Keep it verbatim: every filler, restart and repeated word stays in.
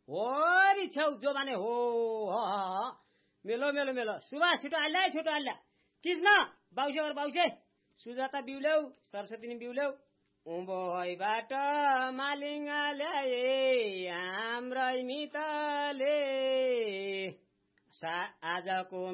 होरी छेउ जो भने हो मेलो मेलो मेलो सुभाष छिटो हाल्ला छिटो हाल्ला कृष्ण बाउसे गर बाउसे सुजाता बिउल्याउ सरस्वती नि बिउल्याउ उँभो हैबाट मालिङ्गा ल्याए हाम्रै मितले आजको